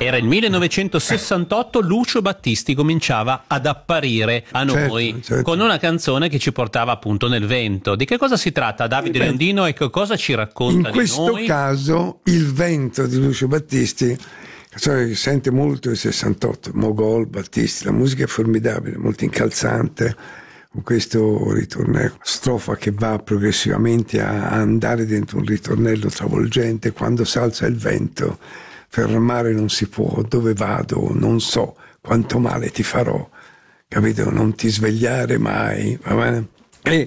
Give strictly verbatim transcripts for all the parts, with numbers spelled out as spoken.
Era il millenovecentosessantotto, Lucio Battisti cominciava ad apparire a noi, certo, certo. con una canzone che ci portava appunto nel vento. Di che cosa si tratta, Davide Landino, e che cosa ci racconta in questo di noi? caso Il vento di Lucio Battisti, canzone che sente molto il sessantotto, Mogol, Battisti, la musica è formidabile, molto incalzante, con questo ritornello, strofa che va progressivamente a andare dentro un ritornello travolgente. Quando s'alza il vento, fermare non si può, dove vado non so, quanto male ti farò, capito? Non ti svegliare mai, va bene? E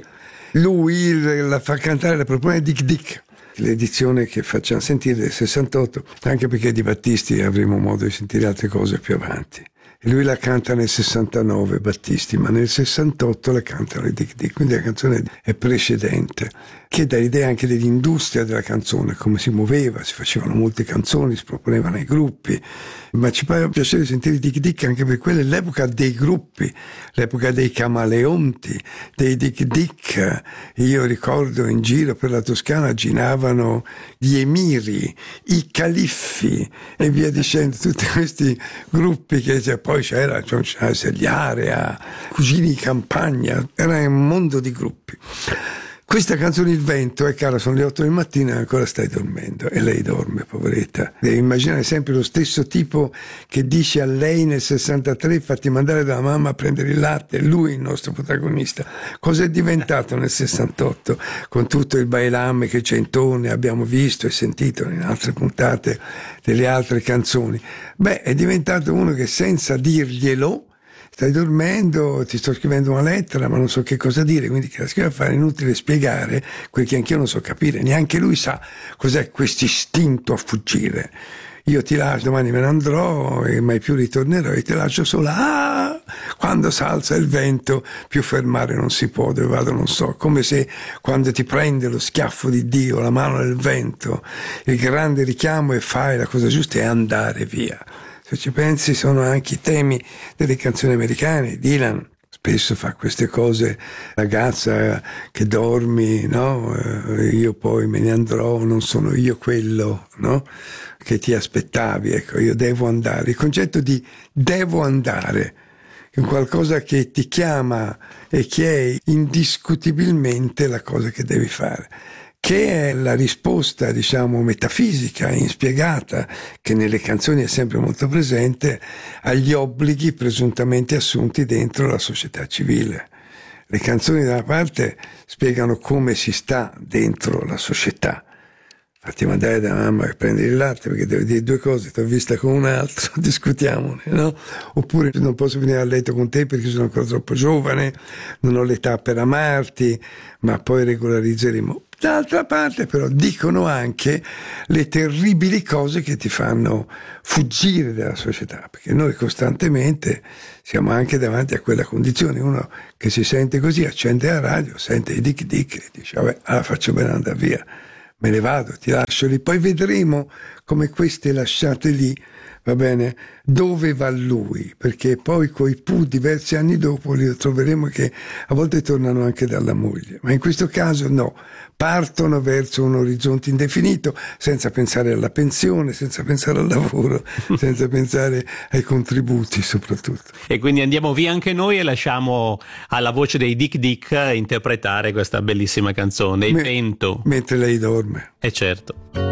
lui la fa cantare, la propone Dick Dick, l'edizione che facciamo sentire del sessantotto, anche perché di Battisti avremo modo di sentire altre cose più avanti. E lui la canta nel sessantanove, Battisti, ma nel sessantotto la cantano i Dick Dick, quindi la canzone è precedente, che dà l'idea anche dell'industria della canzone, come si muoveva, si facevano molte canzoni, si proponevano ai gruppi, ma ci fa piacere sentire i Dick Dick anche per quella è l'epoca dei gruppi, l'epoca dei camaleonti, dei Dick Dick. Io ricordo in giro per la Toscana giravano gli emiri, i califfi e via dicendo, tutti questi gruppi che cioè, poi c'era, c'era Segliarea, Cugini di Campagna, era un mondo di gruppi. Questa canzone Il vento è cara, sono le otto del mattino e ancora stai dormendo, e lei dorme, poveretta. Devi immaginare sempre lo stesso tipo che dice a lei nel sessantatré fatti mandare dalla mamma a prendere il latte, lui il nostro protagonista. Cosa è diventato nel sessantotto con tutto il bailam che c'è intorno, abbiamo visto e sentito in altre puntate delle altre canzoni? Beh, è diventato uno che senza dirglielo, stai dormendo, ti sto scrivendo una lettera ma non so che cosa dire, quindi che la scrivo a fare, è inutile spiegare quel che anch'io non so capire, neanche lui sa cos'è questo istinto a fuggire. Io ti lascio, domani me ne andrò e mai più ritornerò e ti lascio sola. Ah, quando s'alza il vento più fermare non si può, dove vado non so, come se quando ti prende lo schiaffo di Dio, la mano del vento, il grande richiamo e fai la cosa giusta è andare via. Se ci pensi sono anche i temi delle canzoni americane. Dylan spesso fa queste cose, ragazza che dormi, no? Io poi me ne andrò, non sono io quello, no? Che ti aspettavi, ecco, io devo andare. Il concetto di devo andare è qualcosa che ti chiama e che è indiscutibilmente la cosa che devi fare, che è la risposta, diciamo, metafisica, inspiegata, che nelle canzoni è sempre molto presente, agli obblighi presuntamente assunti dentro la società civile. Le canzoni da una parte spiegano come si sta dentro la società. Fatti mandare da mamma che prende il latte perché devo dire due cose, ti ho vista con un altro, discutiamone, no? Oppure non posso venire a letto con te perché sono ancora troppo giovane, non ho l'età per amarti, ma poi regolarizzeremo. D'altra parte però dicono anche le terribili cose che ti fanno fuggire dalla società, perché noi costantemente siamo anche davanti a quella condizione. Uno che si sente così accende la radio, sente i Dick Dick e dice vabbè, allora faccio bene andare via, me ne vado, ti lascio lì, poi vedremo come queste lasciate lì, va bene, dove va lui, perché poi coi Pooh diversi anni dopo li troveremo che a volte tornano anche dalla moglie, ma in questo caso no, partono verso un orizzonte indefinito senza pensare alla pensione, senza pensare al lavoro, senza pensare ai contributi soprattutto. E quindi andiamo via anche noi e lasciamo alla voce dei Dick Dick interpretare questa bellissima canzone, Il Me- vento. Mentre lei dorme. E certo.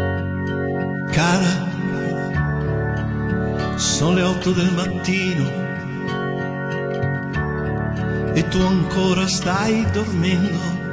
Cara, sono le otto del mattino e tu ancora stai dormendo.